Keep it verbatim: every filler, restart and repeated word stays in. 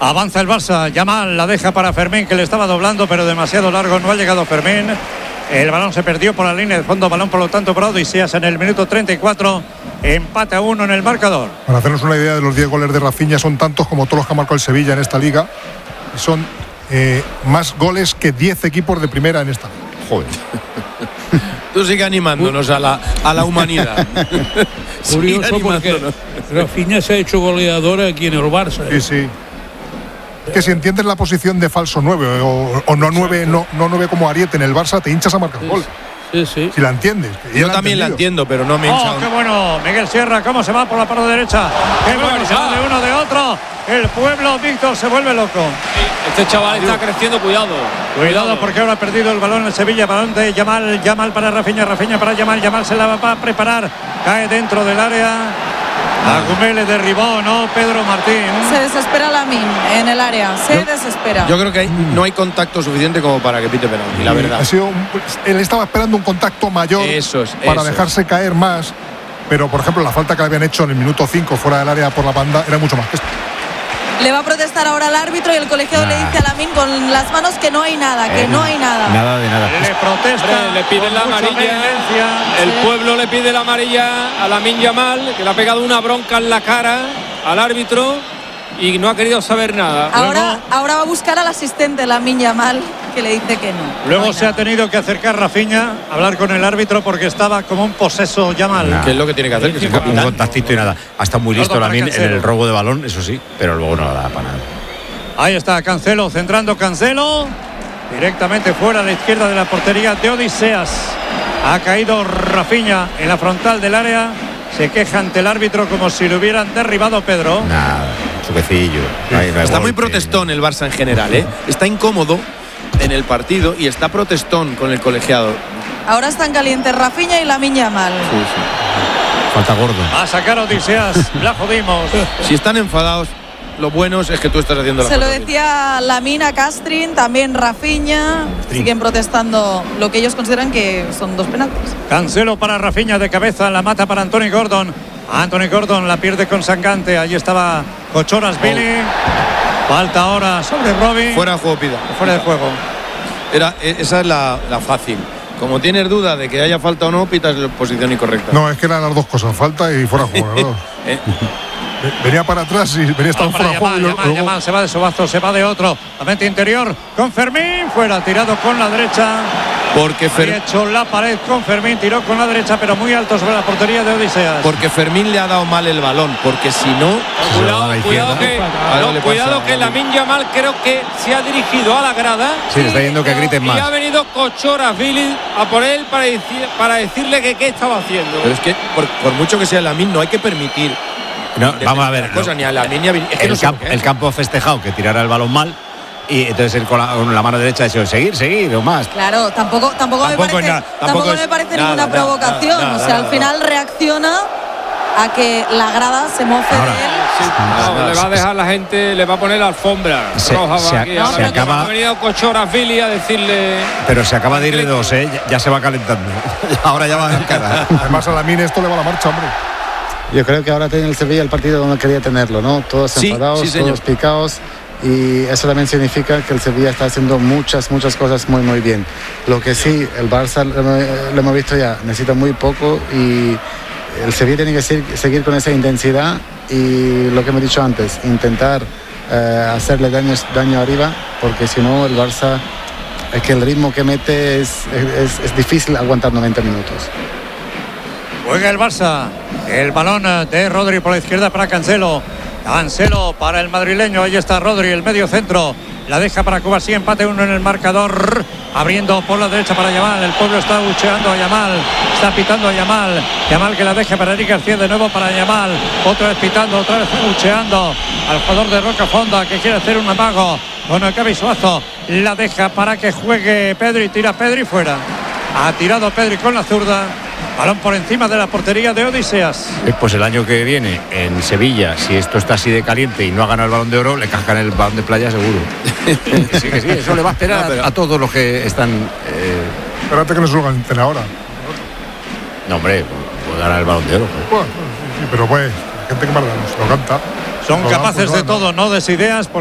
Avanza el Barça, Yamal la deja para Fermín, que le estaba doblando, pero demasiado largo, no ha llegado Fermín. El balón se perdió por la línea de fondo, balón por lo tanto para Odisías en el minuto treinta y cuatro, empate a uno en el marcador. Para hacernos una idea de los diez goles de Rafinha, son tantos como todos los que ha marcado el Sevilla en esta liga. Son eh, más goles que diez equipos de primera en esta. Joder. Tú sigue animándonos a la, a la humanidad. Curioso porque Rafinha se ha hecho goleador aquí en el Barça. ¿eh? Sí, sí. Que si entiendes la posición de falso nueve o, o no nueve, no, no nueve como Ariete en el Barça, te hinchas a marcar gol. Sí, sí. Si la entiendes. Yo la también la entiendo, pero no me hincha. Oh, qué bueno, Miguel Sierra, cómo se va por la parte derecha. Qué bueno, se va de uno de otro. El pueblo, Víctor, se vuelve loco. Este chaval está creciendo, cuidado. Cuidado porque ahora ha perdido el balón el Sevilla, balón de Yamal, Yamal para Rafinha, Rafinha para Yamal, Yamal se la va a preparar, cae dentro del área. Agumé le derribó, ¿no? Pedro Martín. Se desespera Lamine en el área, se yo, desespera. Yo creo que hay, no hay contacto suficiente como para que pite penalti, la verdad. Ha sido un, él estaba esperando un contacto mayor eso es, para eso dejarse es. caer más, pero por ejemplo la falta que le habían hecho en el minuto cinco fuera del área por la banda era mucho más que esto. Le va a protestar ahora al árbitro y el colegiado nah. le dice a Lamine con las manos que no hay nada, que eh, no hay nada. Nada de nada. Le protesta, Hombre, le piden la amarilla. El sí. pueblo le pide la amarilla a Lamine Yamal, que le ha pegado una bronca en la cara al árbitro y no ha querido saber nada. Ahora, Luego, ahora va a buscar al asistente Lamine Yamal, que le dice que no. Luego no se nada. ha tenido que acercar Rafinha, hablar con el árbitro porque estaba como un poseso Yamal. Nah. ¿Qué es lo que tiene que hacer? Que se un contactito y nada. Ha estado muy listo Lamine en el robo de balón, eso sí, pero luego no da para nada. Ahí está Cancelo, centrando Cancelo. Directamente fuera a la izquierda de la portería de Odiseas. Ha caído Rafinha en la frontal del área. Se queja ante el árbitro como si le hubieran derribado Pedro. Nada, suquecillo. No hay, no hay está golpe, muy protestón el Barça en general, ¿eh? Está incómodo en el partido y está protestón con el colegiado. Ahora están calientes Rafinha y Lamine Yamal. Sí, sí. Falta gordo. A sacar a Odiseas, la jodimos. Si están enfadados, lo bueno es que tú estás haciendo la Se lo cosa decía Lamine a Castrin, también Rafinha. Siguen protestando lo que ellos consideran que son dos penaltis. Cancelo para Rafinha de cabeza, la mata para Anthony Gordon. Anthony Gordon la pierde con Sangante. Ahí estaba Cochoras Billy. Oh. Falta ahora sobre Robin. Fuera de juego, pida. Fuera de juego. Era, esa es la, la fácil. Como tienes duda de que haya falta o no, pitas la posición incorrecta. No, es que eran las dos cosas, falta y fuera de juego. ¿eh? Venía para atrás y venía estando fuera de juego. Yamal, Yamal, Yamal, se va de Sobazo, se va de otro. La mente interior con Fermín. Fuera, tirado con la derecha. Porque Fer... ha hecho la pared con Fermín, tiró con la derecha, pero muy alto sobre la portería de Odiseas. Porque Fermín le ha dado mal el balón, porque si no... Cuidado, cuidado que, no, cuidado que Lamine Yamal creo que se ha dirigido a la grada. Sí, le está yendo que griten más. Y ha venido Cochoras Billy a por él para, decir, para decirle que qué estaba haciendo. Pero es que por, por mucho que sea Lamine, no hay que permitir... No, vamos a ver. Cosa, no. ni a Lamine, ni a... Es que el, no camp, el campo ha festejado que tirara el balón mal. Y entonces él con la, con la mano derecha ha dicho seguir, seguir o más. Claro, tampoco, tampoco, tampoco me parece, nada, tampoco tampoco me parece nada, ninguna nada, provocación. Nada, nada, o sea, al final nada. reacciona a que la grada se mofe Ahora, de él. Sí, no, no, le va a dejar la gente, le va a poner la alfombra se, roja. Se, aquí, no, se acaba, ha venido Cochoras Billy a decirle. Pero se acaba de ir de dos, ¿eh? Ya, ya se va calentando. Ahora ya va en cara. Además a Lamine esto le va a la marcha, hombre. Yo creo que ahora tiene el Sevilla el partido donde quería tenerlo, ¿no? Todos sí, enfadados, sí, todos picados. Y eso también significa que el Sevilla está haciendo muchas, muchas cosas muy, muy bien. Lo que sí, el Barça, lo hemos visto ya, necesita muy poco y el Sevilla tiene que seguir, seguir con esa intensidad y lo que hemos dicho antes, intentar eh, hacerle daño, daño arriba, porque si no el Barça, es que el ritmo que mete es, es, es difícil aguantar noventa minutos. Juega el Barça, el balón de Rodri por la izquierda para Cancelo. Cancelo para el madrileño, ahí está Rodri, el medio centro, la deja para Cubarsí, empate uno en el marcador, abriendo por la derecha para Yamal, el pueblo está bucheando a Yamal, está pitando a Yamal, Yamal que la deja para Eric García de nuevo para Yamal, otra vez pitando, otra vez bucheando al jugador de Rocafonda que quiere hacer un amago con el Cavi Suazo, la deja para que juegue Pedri, tira Pedri fuera, ha tirado Pedri con la zurda. Balón por encima de la portería de Odiseas. Pues el año que viene en Sevilla, si esto está así de caliente y no ha ganado el Balón de Oro, le cascan el Balón de Playa seguro. Sí, que sí, eso le va a esperar no, pero... a todos los que están. Eh... Espérate que no se lo ganen ahora. No, hombre, puede ganar el Balón de Oro. Pues. Bueno, sí, sí, pero pues, la gente que más se lo canta. Son capaces de todo, no des ideas.